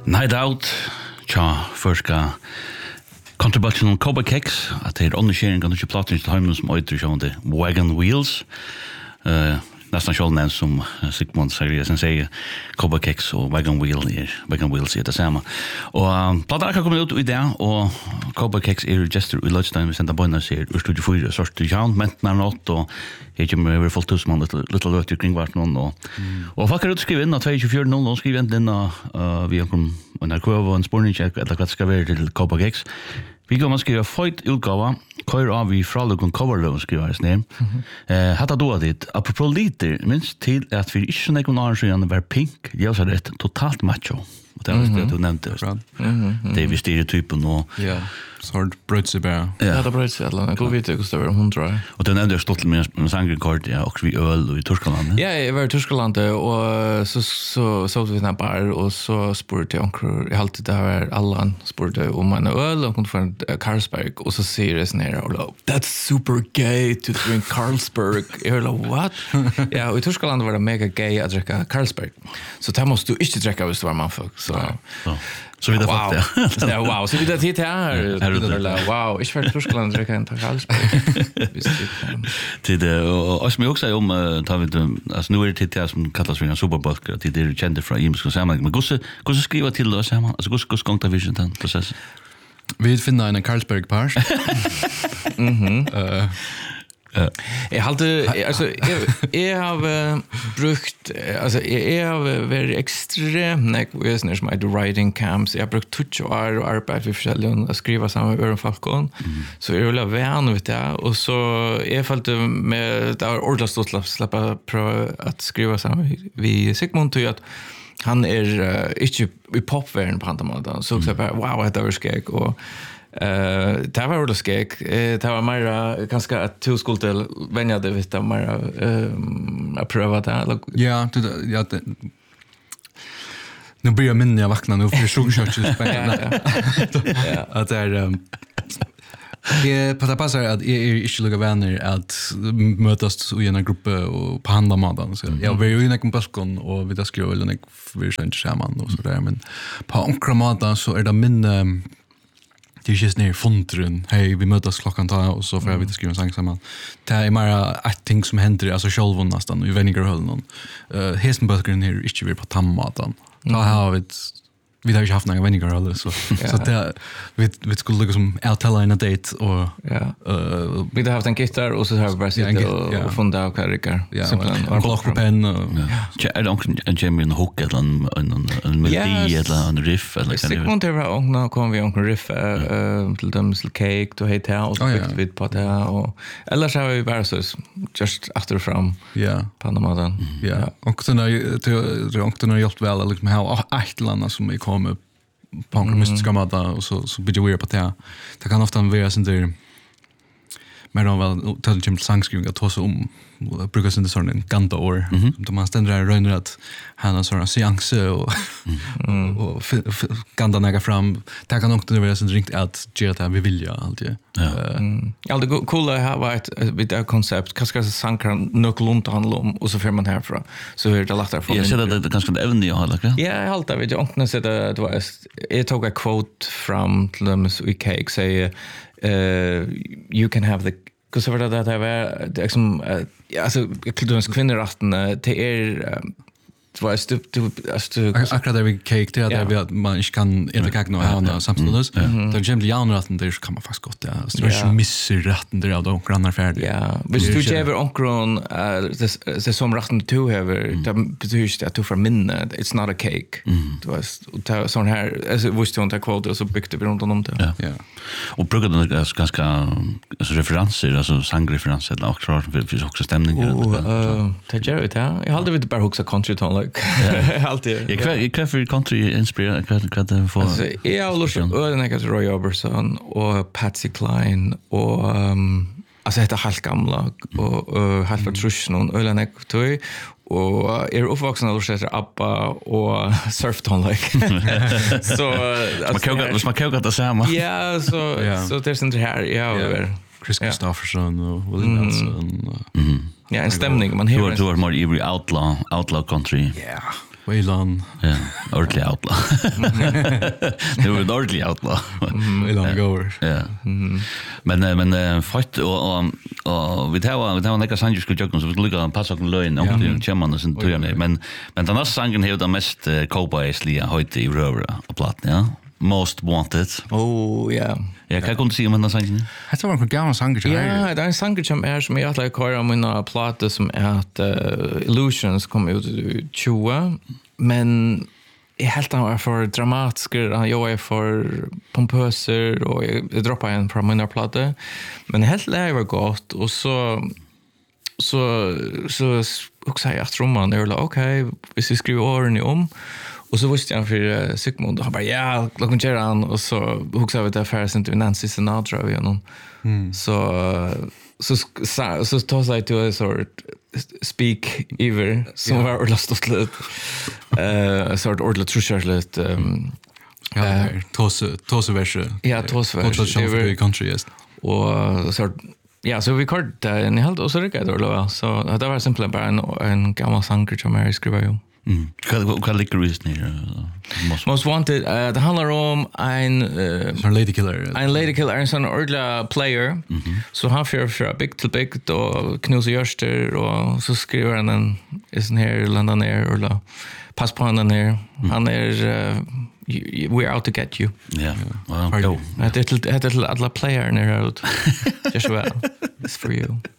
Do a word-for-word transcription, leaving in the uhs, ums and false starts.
Night Out, tja, förska contribution on Cobra Kicks, att det är underskäring kan du inte plats till hemmen som öter sjön det Wagon Wheels. Eh nästan själv nämns som Sigmund säger sen säger Cobra Kicks och Wagon Wheel är Wagon Wheels är det samma. Och plattan kan komma ut i det och Cobra Kicks är just i lunchtime sen där barnen ser ur studio för så att jag men när något och jag kommer över fullt hus man lite lite lite kring vart någon och och fuckar ut skriva in att tjugo fyra noll och skriva in den eh vi kommer och när kurva en spårning check eller vad ska vara till Cobra Kicks. Vi går man skriva fight utgåva kör av vi från kon cover då skriva hans namn. Eh hade då det apropos lite minst till att vi inte någon orange och var pink. Jag sa det totalt macho. Och det var det du nämnde. Det är vi stereotypen och ja, sort brödsy bara. Ja, det brödsy alla. Då vet jag hur det var hon tror jag. Och den ändå stått med en sangrekord ja också vi öl i Tyskland. Ja, jag var i Tyskland och så så så vi när bar och så spurte jag onkel jag alltid där alla spurte om en öl och kom från Carlsberg och så ser det ner och that's super gay to drink Carlsberg. Jag like what? Ja, i Tyskland var det mega gay att dricka Carlsberg. Så det måste du inte dricka hvis du var man folk så. Så vi det wow. fått det. Ja, wow. Så vi det hit här. Wow, ich var i Tyskland dricka en Carlsberg. Till det och som jag också om tar vi alltså nu är det till som kallas för en superbulk till det kände från Imsko sammanhang. Men hur hur skriva till oss hemma? Alltså hur hur ska ta vision den process? Vi finner en Carlsberg pars. Mhm. Eh Uh, jag hade alltså jag, jag har brukt alltså jag har varit extremt nervös som I writing camps. Jag har brukt touch och arbete för själv att skriva samma över Falcon. Mm. Så jag vill vara vet jag och så jag följde med det ordentligt stort släppa prova att skriva samma vi Sigmund tog att han är uh, inte i popvärlden på andra månader så så bara wow det var skeg och Eh det var det skeg det var mer ganska att två skulle till vänja det vet jag mer eh att pröva det ja det ja det nu blir jag minna jag vaknar nu för sjukhusköket ja att det är jag på det passar att jag är inte lugga vänner att mötas i en grupp och på handla maten så jag var ju i en baskon och vi där skulle väl vi ska inte samman och så där men på ankra maten så är det min det är just ner fundren hej vi mötas klockan ta och så får vi skriva en sång samman det är mer ett ting som händer alltså själva nästan i Venigerhöllen någon eh Hesenböckern här inte vill på tammatan då har vi vi har ju haft några Venigerhöll så så det vi vi skulle liksom outtella en date och ja eh vi har haft en gitarr och så har vi bara sitta och funda och karikar simpelt en blockpen ja är det en genuine hook eller en en en melodi eller en riff eller kan det Sigmund det var och nu kommer vi en riff eh till dem till cake to hotel och så vid på det och eller så har vi bara så just after from ja Panama ja och sen det och den har gjort väl liksom ha ett landa som vi kommer på en mystiska mata och så så blir det på det det kan ofta vara sånt där men då väl till till sangskrivning att ta så om brukar sen det sån en ganta år då man ständer där runt att han har såna seanser och och ganta några fram det kan också vara så ringt att Gerta vi vill ja alltid ja ja det cool att ha ett vid det koncept vad ska sankar nöklont handla om och så får man härifrån så är det lättare för jag ser det ganska även jag har lagt ja jag håller vid jag också det det var jag tog en quote from them we cake say uh you can have the because of that det var det som alltså kulturens kvinnorätten det är det var stup du alltså akkurat där vi cake det där vi att man inte kan inte kaka något här samtidigt då jämnt järnrätten där kan man faktiskt gott ja så är ju missar rätten där då grannar färdigt ja visst du ger onkron det det som rätten to have det betyder det att du för minne it's not a cake det var sån här alltså visst hon tar kvot och så byggde vi runt om det ja och brukar det ganska alltså referenser alltså sangreferenser eller också för också stämning och det gör det jag hade vi bara huxa country tone alltid. Jag kvar jag för country inspire kvar kvar det för. Alltså jag har lust att öra något Roy Orbison och Patsy Cline och um, alltså heter helt gamla och uh, helt förtrusna och öra något toy och är uppvuxen och så Abba och surfton like. Så man kan man kan det samma. Ja, så så det är inte här ja. Chris Christopherson och Willie Nelson. Ja, en stämning man hör. Du är mer every outlaw, outlaw country. Ja. Wayland. Ja, ordentlig outlaw. Det var en ordentlig outlaw. Wayland Gower. Ja. Men men fatt och och vi tar vi tar några sanger skulle jag så vi lyckas passa på lögn och det kommer man sen tror jag men men den här sangen har det mest cowboysliga höjt i röra och platt ja. Most Wanted. Oh, ja. Ja, kan du se om den sangen? Jag tror man kan gamla sanger. Ja, det är en sanger som är som jag att köra om mina platta som är att Illusions kom ut i tjugo, men jag helt han var för dramatisk, jag är för pompöser och jag droppar en från mina platta. Men helt det var gott och så så så också jag tror man det är okej, hvis vi skriver åren om. Och så visste jag för Sigmund och han bara ja, klockan kör han och så huxar vi det färdigt inte vi Nancy Sinatra vi någon. Mm. Så så så så tar sig till en sort speak ever som var ordentligt slut. Eh sort ordentligt trusharligt ehm ja, tose tose verse. Ja, tose verse. Över country just. Och så ja, så vi kort där ni helt och så rycker det då så det var simpelt bara en en gammal sång som jag skrev ju. Mm. Vad vad ligger det ner? Most Wanted uh, det handlar om en uh, lady killer. En lady killer en sån ordla player. Mm -hmm. Så han för för big till big och knusar görster och så skriver han en is här landa ner eller pass på han ner. Mm. Han är uh, we're out to get you. Yeah. Well, go. Det är det är alla player ner ut. Just well. It's for you.